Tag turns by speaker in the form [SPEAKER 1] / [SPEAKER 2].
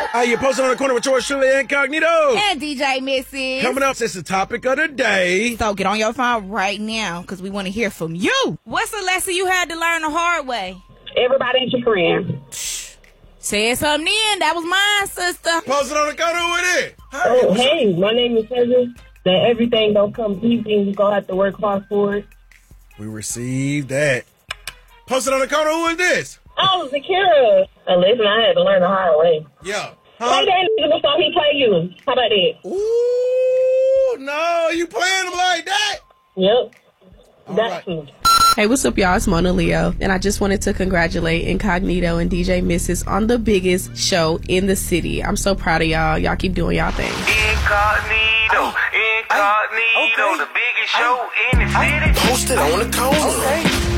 [SPEAKER 1] You posted on the corner with George Shirley Incognito.
[SPEAKER 2] And DJ Missy.
[SPEAKER 1] Coming up, it's the topic of the day.
[SPEAKER 2] So get on your phone right now, because we want to hear from you. What's the lesson you had to learn the hard way?
[SPEAKER 3] Everybody's your friend.
[SPEAKER 2] Said something in. That was mine, sister.
[SPEAKER 1] Posted on the corner with it.
[SPEAKER 3] Oh, hey, my name is Cedric. That everything don't come easy and you're going to have to work hard for it.
[SPEAKER 1] We received that. Posted on the corner, who is this?
[SPEAKER 3] Oh, Zakira. Listen, I had to learn the hard way.
[SPEAKER 1] Yeah.
[SPEAKER 3] Play that nigga before he play you. How about that?
[SPEAKER 1] Ooh, no, you playing him like that?
[SPEAKER 3] Yep.
[SPEAKER 1] That's
[SPEAKER 3] right.
[SPEAKER 4] Hey, what's up, y'all? It's Mona Leo, and I just wanted to congratulate Incognito and DJ Missus on the biggest show in the city. I'm so proud of y'all. Y'all keep doing y'all thing.
[SPEAKER 5] Incognito, the biggest show in the city.
[SPEAKER 6] Posted on the corner. Okay.